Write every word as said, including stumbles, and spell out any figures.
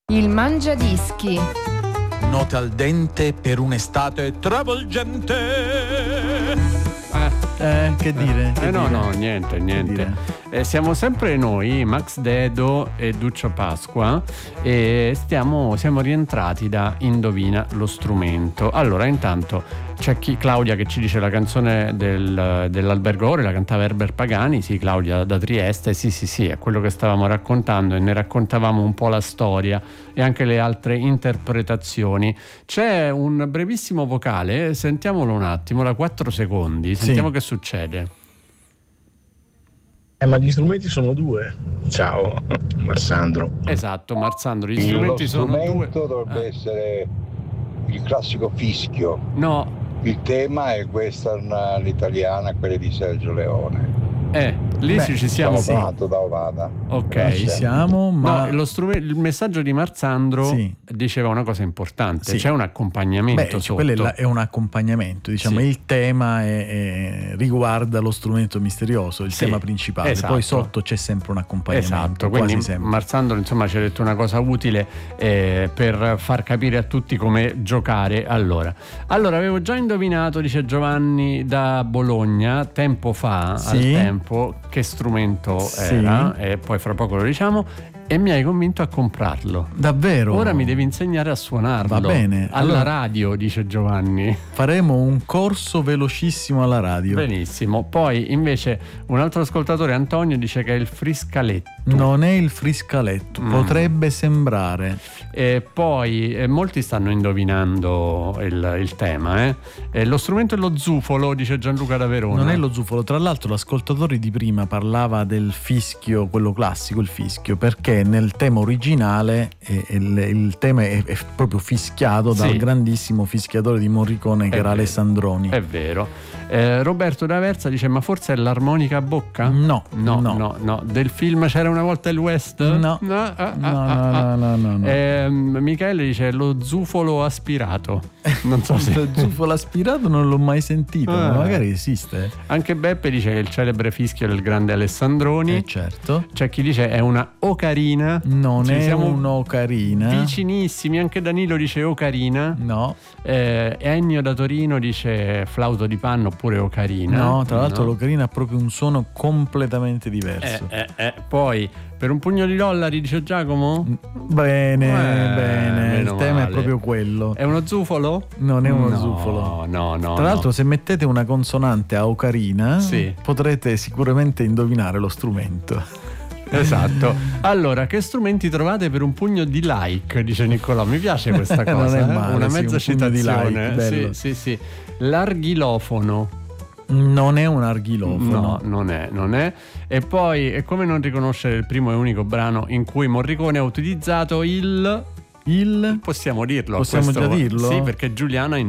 Il mangiadischi. Note al dente per un'estate travolgente. Eh, Eh, che dire? Che eh no, dire? no, niente, niente. dire? Eh, siamo sempre noi, Max Dedo e Duccio Pasqua, e stiamo, siamo rientrati da Indovina lo strumento. Allora, intanto c'è chi, Claudia, che ci dice la canzone del, dell'Albergo Ore, la cantava Herbert Pagani. Sì, Claudia da Trieste, sì, sì, sì, è quello che stavamo raccontando e ne raccontavamo un po' la storia e anche le altre interpretazioni. C'è un brevissimo vocale, sentiamolo un attimo, da quattro secondi, sentiamo Sì. che succede. Eh, ma gli strumenti sono due. Ciao, Marsandro. Esatto, Marzandro, gli Il- strumenti lo sono due. strumento dovrebbe Eh, essere il classico fischio. no, Il tema è western all'italiana, quelle di Sergio Leone. eh, lì Beh, ci ci siamo. Sono nato da Ovada. Ok. Ci siamo, ma No, lo strume- il messaggio di Marzandro Sì. diceva una cosa importante, Sì. c'è un accompagnamento Beh, cioè, sotto. quello è, la- è un accompagnamento, diciamo, Sì. il tema è- è- riguarda lo strumento misterioso, il Sì, tema principale, esatto. poi sotto c'è sempre un accompagnamento, Esatto, quasi quindi sempre. Marzandro insomma ci ha detto una cosa utile eh, per far capire a tutti come giocare. Allora, allora avevo già indovinato, dice Giovanni da Bologna, tempo fa, Sì. al tempo, che strumento Sì. era, e poi fra poco lo diciamo, e mi hai convinto a comprarlo. Davvero? Ora mi devi insegnare a suonarlo. Va bene, Alla allora- radio, dice Giovanni. Faremo un corso velocissimo alla radio. Benissimo. Poi invece un altro ascoltatore, Antonio, dice che è il friscaletto. Non è il friscaletto, Mm. potrebbe sembrare. E poi eh, molti stanno indovinando il, il tema. Eh? E lo strumento è lo zufolo, dice Gianluca da Verona. Non è lo zufolo. Tra l'altro l'ascoltatore di prima parlava del fischio, quello classico, il fischio, perché nel tema originale eh, il, il tema è, è proprio fischiato dal Sì. grandissimo fischiatore di Morricone che È era vero. Alessandroni. È vero. Eh, Roberto d'Aversa dice: ma forse è l'armonica a bocca? No, No, no, no. no, Del film C'era una volta il West? No. No, ah, ah, No, ah, no, ah. no, no, no, no. Ehm, Michele dice lo zufolo aspirato. Non so se. Il zufolo aspirato non l'ho mai sentito, Ah. ma magari esiste. Anche Beppe dice che è il celebre fischio del grande Alessandroni. Eh, certo. C'è chi dice è una ocarina. Non Ci è siamo un'ocarina. vicinissimi. Anche Danilo dice ocarina. No, Eh, Ennio da Torino dice flauto di panno oppure ocarina. no, tra l'altro No. l'ocarina ha proprio un suono completamente diverso. Eh, eh, eh. Poi per un pugno di dollari, dice Giacomo, Bene, Eh, bene, il meno tema male. è proprio quello. è uno zufolo? Non è uno No, zufolo. No, no. Tra no. l'altro, se mettete una consonante a ocarina, Sì. potrete sicuramente indovinare lo strumento. Esatto. Allora, che strumenti trovate per un pugno di like? Dice Niccolò. Mi piace questa Non cosa. è eh? male, Una sì, mezza un pugno di citazione. like, bello. Sì, sì, sì. L'arghilofono. Non è un arghilofono. No, non è, non è. E poi, è come non riconoscere il primo e unico brano in cui Morricone ha utilizzato il... Il Possiamo dirlo. a Possiamo questo- già dirlo? Sì, perché Giuliana